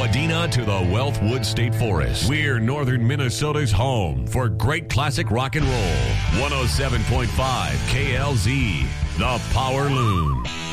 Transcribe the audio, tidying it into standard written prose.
Wadena to the Wealthwood State Forest. We're northern Minnesota's home for great classic rock and roll. 107.5 KLZ, The Power Loon.